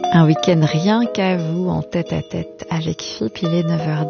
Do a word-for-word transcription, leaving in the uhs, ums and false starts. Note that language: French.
Un week-end rien qu'à vous, en tête à tête avec Philippe, il est neuf heures